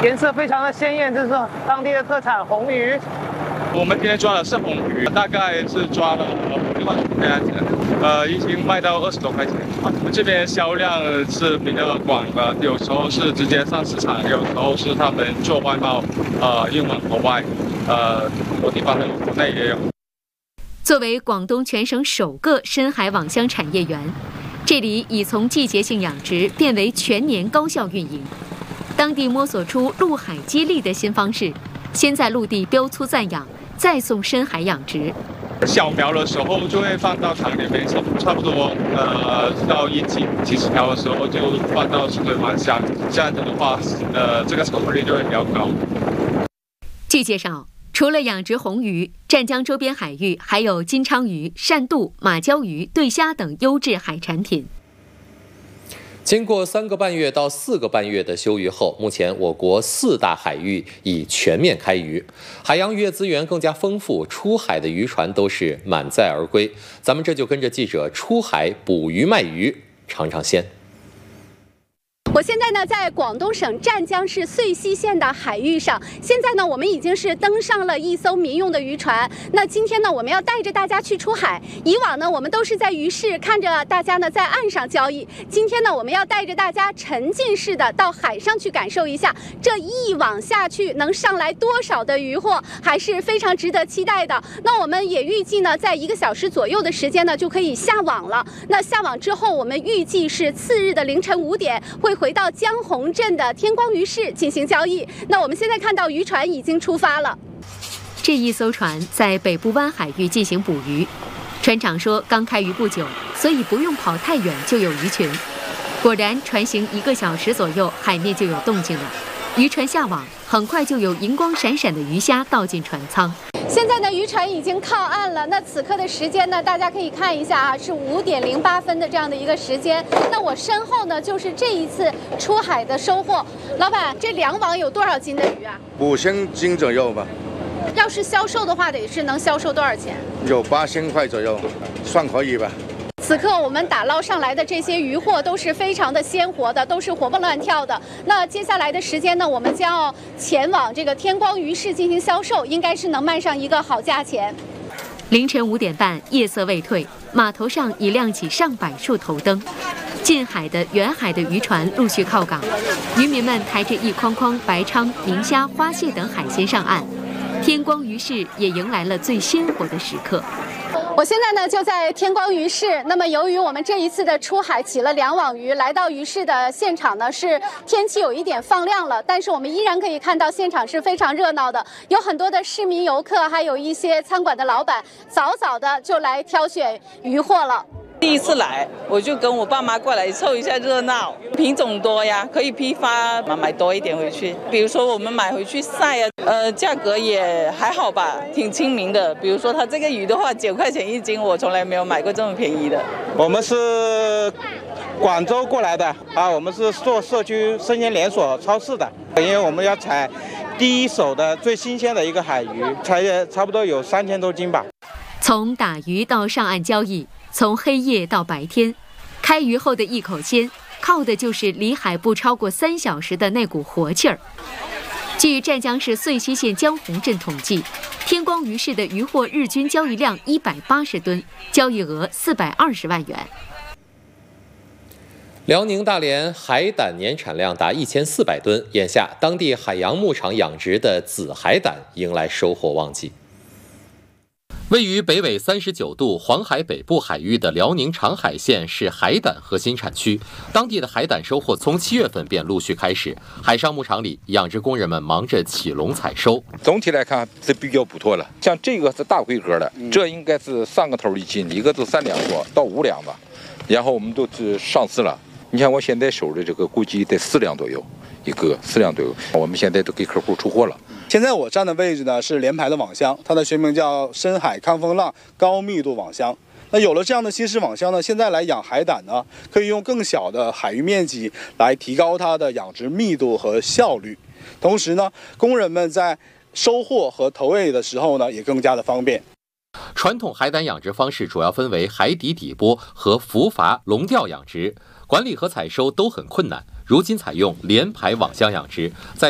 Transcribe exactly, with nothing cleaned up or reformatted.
颜色非常的鲜艳，这是当地的特产红鱼。 我们今天抓的是红鱼，大概是抓了六万多块钱，呃，已经卖到二十多块钱。我们这边销量是比较广的，有时候是直接上市场，有时候是他们做外贸，呃，运往国外，呃，很多地方都有，国内也有。 作为广东全省首个深海网箱产业园，这里已从季节性养殖变为全年高效运营。当地摸索出陆海接力的新方式，先在陆地标粗暂养，再送深海养殖。 小苗的时候就会放到塘里面，差不多呃到一斤几十条的时候就放到水网箱，这样子的话，呃这个成活率就会比较高。 据介绍，除了养殖红鱼，湛江周边海域还有金鲳鱼、扇肚、马鲛鱼、对虾等优质海产品。 经过三个半月到四个半月的休渔后，目前我国四大海域已全面开渔，海洋渔业资源更加丰富，出海的渔船都是满载而归。咱们这就跟着记者出海捕鱼卖鱼，尝尝鲜。 我现在呢在广东省湛江市穗溪县的海域上，现在呢我们已经是登上了一艘民用的渔船。那今天呢我们要带着大家去出海。以往呢我们都是在鱼市看着大家呢在岸上交易，今天呢我们要带着大家沉浸式的到海上去感受一下，这一网下去能上来多少的渔获，还是非常值得期待的。那我们也预计呢在一个小时左右的时间呢就可以下网了。那下网之后，我们预计是次日的凌晨五点会回到江洪镇的天光鱼市进行交易。那我们现在看到渔船已经出发了。 这一艘船在北部湾海域进行捕鱼，船长说刚开渔不久，所以不用跑太远就有鱼群。果然，船行一个小时左右，海面就有动静了。渔船下网，很快就有银光闪闪的鱼虾倒进船舱。 现在呢，渔船已经靠岸了。那此刻的时间呢，大家可以看一下啊，是五点零八分的这样的一个时间。那我身后呢，就是这一次出海的收获。老板，这两网有多少斤的鱼啊？ 五千斤左右吧。 要是销售的话，得是能销售多少钱？ 有八千块左右，算可以吧。 此刻我们打捞上来的这些渔获都是非常的鲜活的，都是活蹦乱跳的。那接下来的时间呢，我们将要前往这个天光鱼市进行销售，应该是能卖上一个好价钱。 凌晨五点半，夜色未退，码头上已亮起上百束头灯。近海的、远海的渔船陆续靠港，渔民们抬着一筐筐白鲳、明虾、花蟹等海鲜上岸。天光鱼市也迎来了最鲜活的时刻。 我现在呢就在天光鱼市。那么由于我们这一次的出海起了两网鱼，来到鱼市的现场呢是天气有一点放亮了，但是我们依然可以看到现场是非常热闹的，有很多的市民游客，还有一些餐馆的老板早早的就来挑选鱼货了。 第一次来，我就跟我爸妈过来凑一下热闹，品种多呀，可以批发买买多一点回去。比如说我们买回去晒啊，呃，价格也还好吧，挺亲民的。比如说它这个鱼的话，九块钱一斤，我从来没有买过这么便宜的。 我们是广州过来的啊，我们是做社区生鲜连锁超市的，因为我们要采第一手的最新鲜的一个海鱼，采差不多有三千多斤吧。 从打鱼到上岸交易，从黑夜到白天，开渔后的一口鲜，靠的就是离海不超过三小时的那股活气儿。据湛江市穗溪县江洪镇统计，天光鱼市的渔获日均交易量一百八十吨，交易额四百二十万元。 辽宁大连海胆年产量达一千四百吨，眼下当地海洋牧场养殖的紫海胆迎来收获旺季。位于北纬三十九度黄海北部海域的辽宁长海县是海胆核心产区，当地的海胆收获从七月份便陆续开始。海上牧场里，养殖工人们忙着起笼采收。 总体来看是比较不错了，像这个是大规格的，这应该是三个头一斤，一个是三两多到五两吧，然后我们都是上市了。你看我现在手的这个估计得四两左右一个，四两左右，我们现在都给客户出货了。 现在我站的位置呢是联排的网箱，它的学名叫深海抗风浪高密度网箱。那有了这样的新式网箱呢，现在来养海胆呢，可以用更小的海域面积来提高它的养殖密度和效率。同时呢，工人们在收获和投喂的时候呢，也更加的方便。 传统海胆养殖方式主要分为海底底波和浮筏笼钓养殖，管理和采收都很困难。如今采用连排网箱养殖，在